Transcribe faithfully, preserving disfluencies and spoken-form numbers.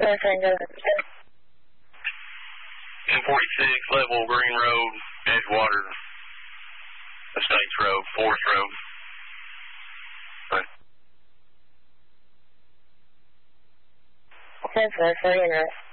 ten forty-six, level Green Road, Edgewater, Estates Road, Forest Road. ten four, forty-nine.